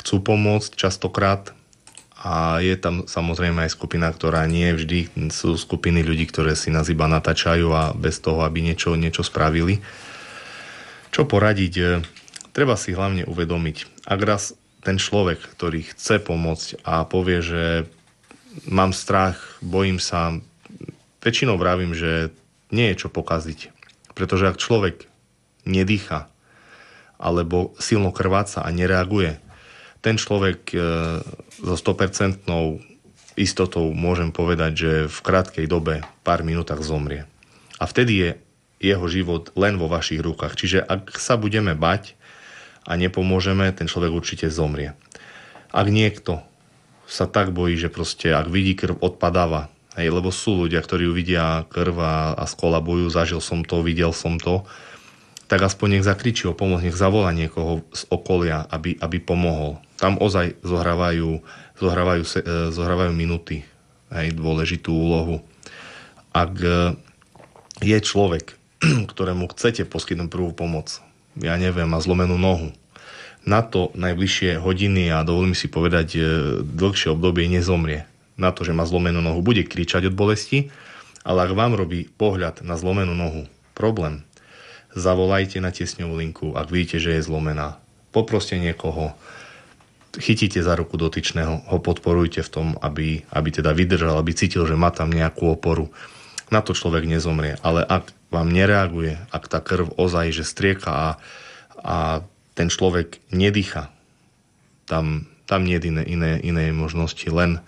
chcú pomôcť častokrát a je tam samozrejme aj skupina, ktorá nie vždy, sú skupiny ľudí, ktoré si nás iba natáčajú a bez toho, aby niečo spravili. Čo poradiť? Treba si hlavne uvedomiť, ak raz ten človek, ktorý chce pomôcť a povie, že mám strach, bojím sa, väčšinou vravím, že nie je čo pokaziť. Pretože ak človek nedýcha alebo silno krváca a nereaguje, ten človek so 100% istotou môžem povedať, že v krátkej dobe, pár minútach zomrie. A vtedy je jeho život len vo vašich rukách. Čiže ak sa budeme bať a nepomôžeme, ten človek určite zomrie. Ak niekto sa tak bojí, že proste ak vidí krv, odpadáva, lebo sú ľudia, ktorí uvidia krv a skolabujú, zažil som to, videl som to, tak aspoň nech zakričí o pomoc, nech zavolá niekoho z okolia, aby pomohol. Tam ozaj zohrávajú minúty, dôležitú úlohu. Ak je človek, ktorému chcete poskytnúť prvú pomoc, ja neviem, má zlomenú nohu, na to najbližšie hodiny a dovolím si povedať dlhšie obdobie nezomrie. Na to, že má zlomenú nohu, bude kričať od bolesti, ale ak vám robí pohľad na zlomenú nohu problém, zavolajte na tiesňovú linku, ak vidíte, že je zlomená. Poproste niekoho, chytíte za ruku dotyčného, ho podporujte v tom, aby teda vydržal, aby cítil, že má tam nejakú oporu. Na to človek nezomrie. Ale ak vám nereaguje, ak tá krv ozaj, že strieka a ten človek nedýcha, tam nie je iné možnosti, len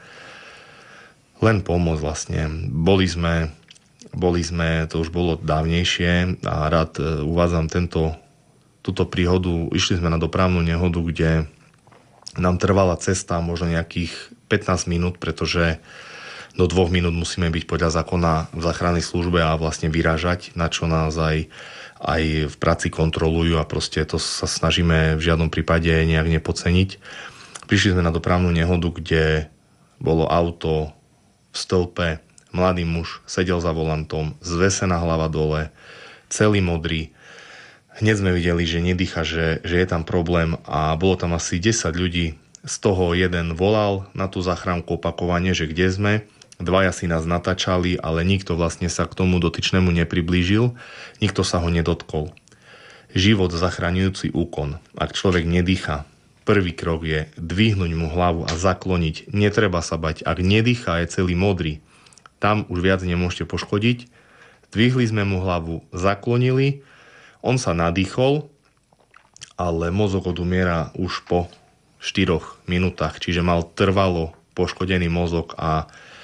pomôcť vlastne. Boli sme, to už bolo dávnejšie a rád uvádzam túto príhodu. Išli sme na dopravnú nehodu, kde nám trvala cesta možno nejakých 15 minút, pretože do 2 minút musíme byť podľa zákona v záchrannej službe a vlastne vyrážať, na čo nás aj v práci kontrolujú a proste to sa snažíme v žiadnom prípade nejak nepodceniť. Prišli sme na dopravnú nehodu, kde bolo auto v stĺpe, mladý muž sedel za volantom, zvesená hlava dole, celý modrý. Hneď sme videli, že nedýcha, že je tam problém a bolo tam asi 10 ľudí. Z toho jeden volal na tú záchranku opakovane, že kde sme. Dvaja si nás natáčali, ale nikto vlastne sa k tomu dotyčnému nepriblížil. Nikto sa ho nedotkol. Život zachraňujúci úkon. Ak človek nedýcha, prvý krok je dvihnúť mu hlavu a zakloniť. Netreba sa bať. Ak nedýcha, je celý modrý. Tam už viac nemôžete poškodiť. Dvihli sme mu hlavu, zaklonili, on sa nadýchol, ale mozog odumiera už po 4 minútach, čiže mal trvalo poškodený mozog a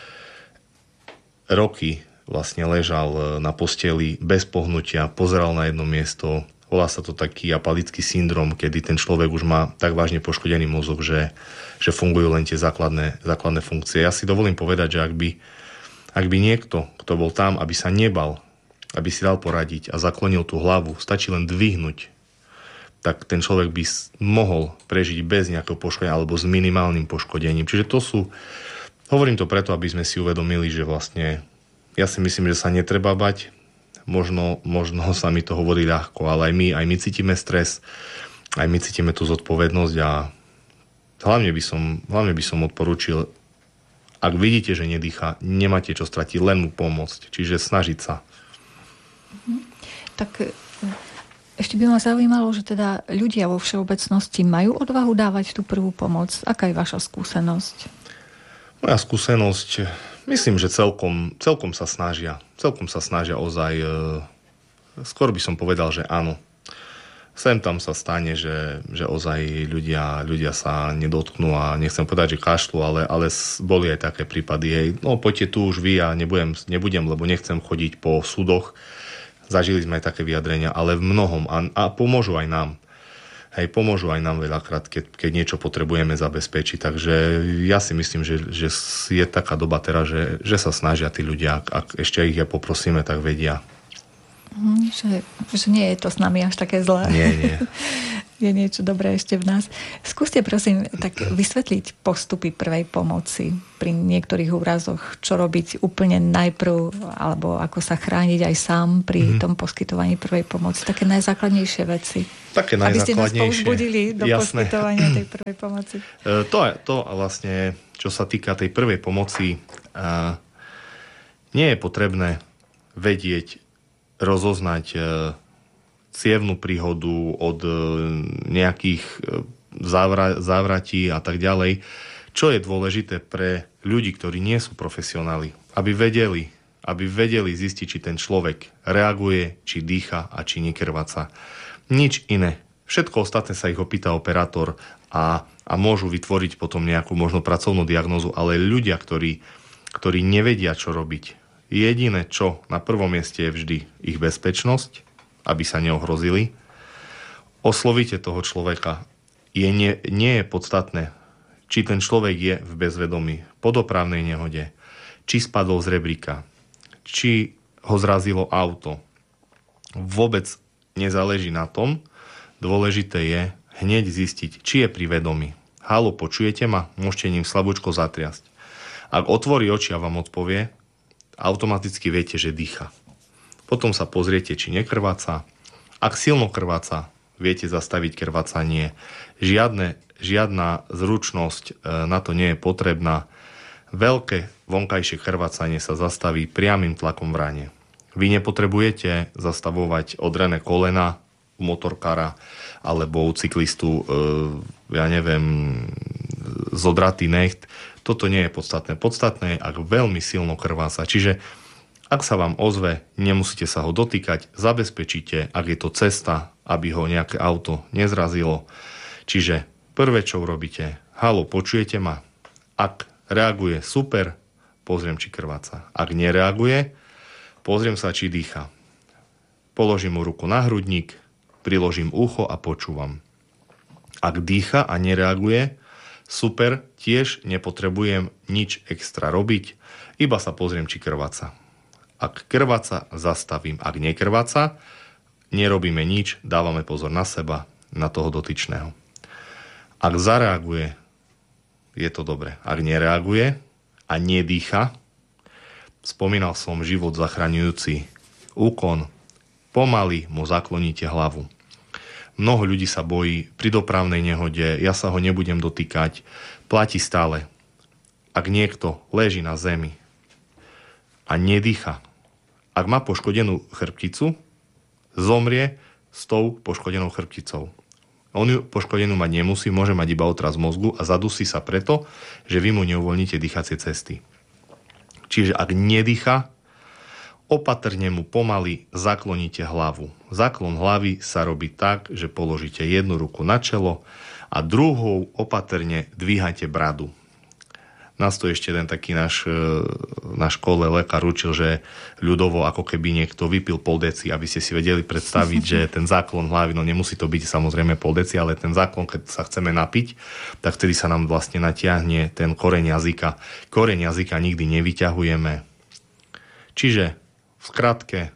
roky vlastne ležal na posteli bez pohnutia, pozeral na jedno miesto. Volá sa to taký apatický syndrom, kedy ten človek už má tak vážne poškodený mozog, že fungujú len tie základné funkcie. Ja si dovolím povedať, že ak by niekto, kto bol tam, aby sa nebal, aby si dal poradiť a zaklonil tú hlavu, stačí len dvihnúť, tak ten človek by mohol prežiť bez nejakého poškodenia alebo s minimálnym poškodením. Čiže hovorím to preto, aby sme si uvedomili, že vlastne ja si myslím, že sa netreba bať. Možno sa mi to hovorí ľahko, ale aj my cítime stres, aj my cítime tú zodpovednosť a hlavne by som odporúčil, ak vidíte, že nedýcha, nemáte čo stratiť, len mu pomôcť. Čiže snažiť sa. Tak ešte by ma zaujímalo, že teda ľudia vo všeobecnosti majú odvahu dávať tú prvú pomoc. Aká je vaša skúsenosť? Moja skúsenosť, myslím, že celkom sa snažia. Celkom sa snažia ozaj. Skôr by som povedal, že áno. Sem tam sa stane, že ozaj ľudia sa nedotknú a nechcem povedať, že kašľú, ale boli aj také prípady. No poďte tu už vy a nebudem, lebo nechcem chodiť po súdoch. Zažili sme aj také vyjadrenia, ale v mnohom a pomôžu aj nám. Pomôžu aj nám veľakrát, keď niečo potrebujeme zabezpečiť. Takže ja si myslím, že je taká doba teraz, že sa snažia tí ľudia. Ak ešte ich poprosíme, tak vedia. Že nie je to s nami až také zlé. Nie. Je niečo dobré ešte v nás. Skúste prosím tak vysvetliť postupy prvej pomoci pri niektorých úrazoch, čo robiť úplne najprv, alebo ako sa chrániť aj sám pri tom poskytovaní prvej pomoci. Také najzákladnejšie veci. Také najzákladnejšie. Aby ste nás povzbudili do poskytovania tej prvej pomoci. To vlastne, čo sa týka tej prvej pomoci, nie je potrebné vedieť, rozoznať cievnu príhodu od nejakých závratí a tak ďalej. Čo je dôležité pre ľudí, ktorí nie sú profesionáli, aby vedeli zistiť, či ten človek reaguje, či dýcha a či nekrváca. Nič iné. Všetko ostatné sa ich opýta operátor a môžu vytvoriť potom nejakú možno pracovnú diagnózu, ale ľudia, ktorí nevedia, čo robiť, jediné, čo na prvom mieste je vždy ich bezpečnosť, aby sa neohrozili. Oslovíte toho človeka. Nie je podstatné, či ten človek je v bezvedomí, po dopravnej nehode, či spadol z rebríka, či ho zrazilo auto. Vôbec nezáleží na tom. Dôležité je hneď zistiť, či je pri vedomí. Haló, počujete ma? Môžete ním slabúčko zatriasť. Ak otvorí oči a vám odpovie, automaticky viete, že dýcha. Potom sa pozriete, či nekrváca. Ak silno krváca, viete zastaviť krvácanie. Žiadna zručnosť na to nie je potrebná. Veľké vonkajšie krvácanie sa zastaví priamym tlakom v rane. Vy nepotrebujete zastavovať odrené kolena u motorkára alebo u cyklistu, zodratý necht. Toto nie je podstatné. Podstatné je, ak veľmi silno krváca. Čiže ak sa vám ozve, nemusíte sa ho dotýkať, zabezpečíte, ak je to cesta, aby ho nejaké auto nezrazilo. Čiže prvé, čo urobíte, haló, počujete ma? Ak reaguje, super, pozriem, či krváca. Ak nereaguje, pozriem sa, či dýcha. Položím mu ruku na hrudník, priložím ucho a počúvam. Ak dýcha a nereaguje, super, tiež nepotrebujem nič extra robiť, iba sa pozriem, či krváca. Ak krváca, zastavím. Ak nekrváca, nerobíme nič, dávame pozor na seba, na toho dotyčného. Ak zareaguje, je to dobre. Ak nereaguje a nedýcha, spomínal som život zachraňujúci úkon, pomaly mu zakloníte hlavu. Mnoho ľudí sa bojí pri dopravnej nehode, ja sa ho nebudem dotýkať, platí stále. Ak niekto leží na zemi a nedýcha, ak má poškodenú chrbticu, zomrie s tou poškodenou chrbticou. On ju poškodenú mať nemusí, môže mať iba otras mozgu a zadusí sa preto, že vy mu neuvoľníte dýchacie cesty. Čiže ak nedýcha, opatrne mu pomaly zakloníte hlavu. Zaklon hlavy sa robí tak, že položíte jednu ruku na čelo a druhou opatrne dvíhate bradu. Nás to ešte jeden taký na škole lekár učil, že ľudovo ako keby niekto vypil pol deci, aby ste si vedeli predstaviť, že ten záklon hlavy, no nemusí to byť samozrejme pol deci, ale ten záklon, keď sa chceme napiť, tak vtedy sa nám vlastne natiahne ten koreň jazyka. Koreň jazyka nikdy nevyťahujeme. Čiže v skratke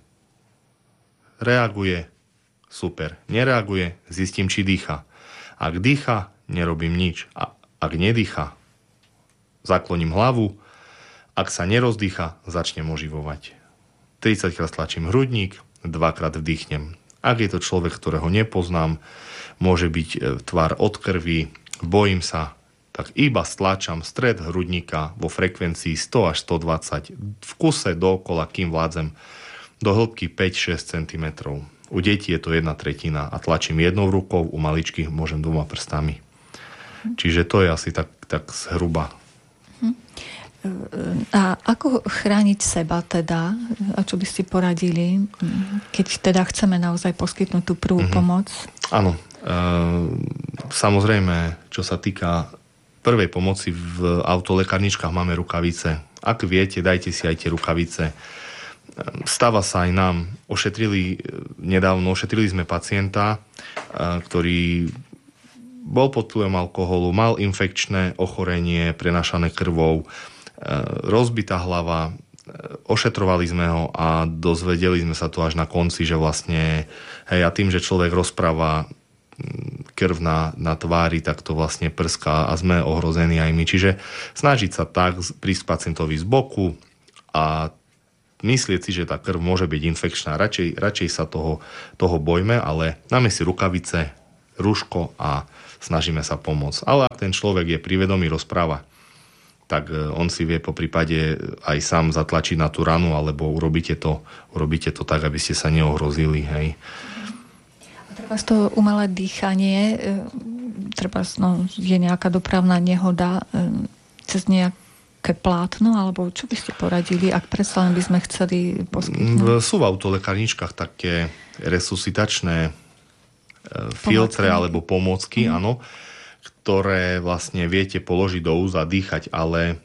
reaguje, super. Nereaguje, zistím, či dýcha. Ak dýcha, nerobím nič. A ak nedýcha, zakloním hlavu, ak sa nerozdýcha, začnem oživovať. 30 krát stlačím hrudník, 2-krát vdýchnem. Ak je to človek, ktorého nepoznám, môže byť tvár od krvi, bojím sa, tak iba stlačam stred hrudníka vo frekvencii 100 až 120 v kuse dookola, kým vládzem do hĺbky 5-6 cm. U detí je to 1/3 a tlačím jednou rukou, u maličkých môžem 2 prstami. Čiže to je asi tak zhruba. A ako chrániť seba teda? A čo by ste poradili, keď teda chceme naozaj poskytnúť tú prvú pomoc? Áno. Samozrejme, čo sa týka prvej pomoci, v autolekárničkách máme rukavice. Ak viete, dajte si aj tie rukavice. Stáva sa aj nám. Nedávno ošetrili sme pacienta, ktorý bol pod vplyvom alkoholu, mal infekčné ochorenie prenášané krvou, rozbitá hlava, ošetrovali sme ho a dozvedeli sme sa to až na konci, že vlastne, a tým, že človek rozpráva, krv na tvári, tak to vlastne prská a sme ohrození aj my. Čiže snažiť sa tak prísť pacientovi z boku a myslieť si, že tá krv môže byť infekčná. Radšej sa toho bojme, ale dáme si rukavice, rúško a snažíme sa pomôcť. Ale ak ten človek je pri vedomí, rozpráva, tak on si vie po prípade aj sám zatlačiť na tú ranu, alebo urobíte to tak, aby ste sa neohrozili. Hej. A treba to umelé dýchanie, treba je nejaká dopravná nehoda cez nejaké plátno, alebo čo by ste poradili, ak predsa len by sme chceli poskytnúť? Sú v autolekárničkách také resuscitačné filtre alebo pomôcky, áno, ktoré vlastne viete položiť do úst a dýchať, ale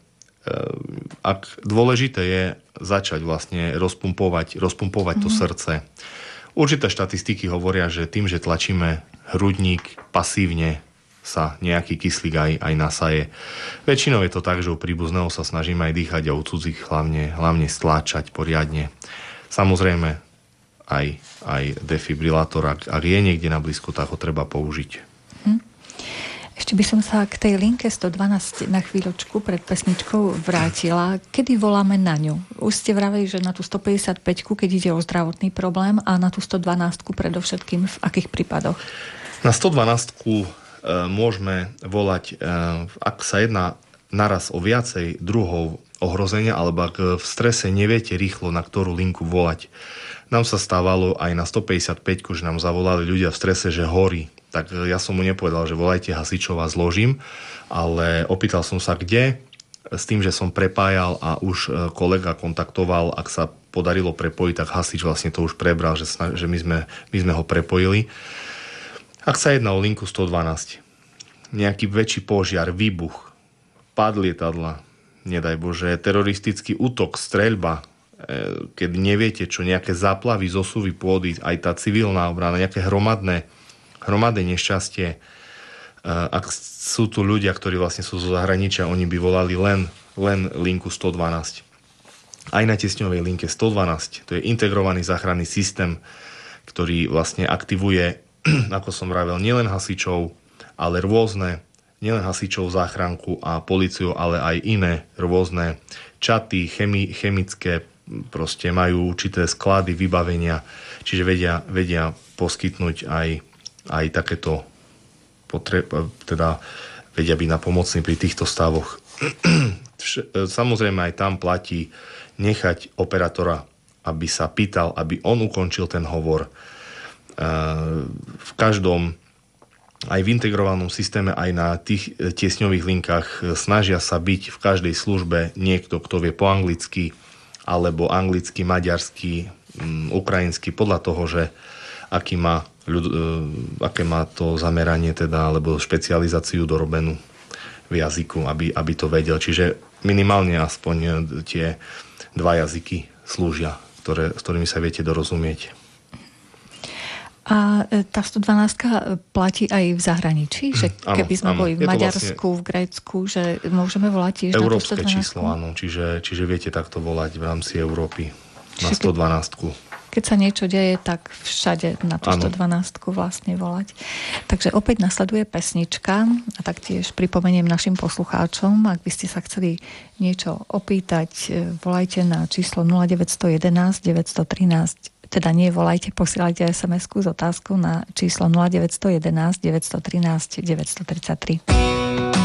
ak dôležité je začať vlastne rozpumpovať to srdce. Určité štatistiky hovoria, že tým, že tlačíme hrudník pasívne, sa nejaký kyslík aj nasaje. Väčšinou je to tak, že u príbuzného sa snažíme aj dýchať a u cudzích hlavne stláčať poriadne. Samozrejme aj defibrilátor, ak je niekde na blízku, tak ho treba použiť. Ešte by som sa k tej linke 112 na chvíľočku pred pesničkou vrátila. Kedy voláme na ňu? Už ste vraveli, že na tú 155-ku, keď ide o zdravotný problém, a na tú 112-ku predovšetkým v akých prípadoch? Na 112-ku môžeme volať, ak sa jedná naraz o viacej druhov ohrozenia, alebo ak v strese neviete rýchlo, na ktorú linku volať. Nám sa stávalo aj na 155-ku, že nám zavolali ľudia v strese, že horí. Tak ja som mu nepovedal, že volajte hasičov a zložím, ale opýtal som sa kde, s tým, že som prepájal a už kolega kontaktoval, ak sa podarilo prepojiť, tak hasič vlastne to už prebral, že my sme ho prepojili. Ak sa jedná o linku 112, nejaký väčší požiar, výbuch, pád lietadla, nedaj Bože, teroristický útok, streľba, keď neviete čo, nejaké záplavy, zosuvy pôdy, aj tá civilná obrana, nejaké hromadné nešťastie. Ak sú tu ľudia, ktorí vlastne sú zo zahraničia, oni by volali len linku 112. Aj na tiesňovej linke 112, to je integrovaný záchranný systém, ktorý vlastne aktivuje, ako som vravel, nielen hasičov, ale nielen hasičov, záchranku a políciu, ale aj iné rôzne čaty, chemické, proste majú určité sklady, vybavenia, čiže vedia poskytnúť aj takéto teda vedia byť napomocní pri týchto stavoch. Samozrejme aj tam platí nechať operátora, aby sa pýtal, aby on ukončil ten hovor. V každom, aj v integrovanom systéme, aj na tých tiesňových linkách snažia sa byť v každej službe niekto, kto vie po anglicky, alebo anglicky, maďarsky, ukrajinsky, podľa toho, že aké má to zameranie teda, alebo špecializáciu dorobenú v jazyku, aby to vedel. Čiže minimálne aspoň tie dva jazyky slúžia, s ktorými sa viete dorozumieť. A tá 112 platí aj v zahraničí? Že keby sme boli v Maďarsku, vlastne v Grécku, že môžeme volať tiež na tú 112? Európske číslo, áno. Čiže viete takto volať v rámci Európy na 112. Keď sa niečo deje, tak všade na tú 112 vlastne volať. Takže opäť nasleduje pesnička a taktiež pripomeniem našim poslucháčom, ak by ste sa chceli niečo opýtať, volajte na číslo 0911 913, teda nie volajte, posielajte SMS-ku s otázkou na číslo 0911 913 933.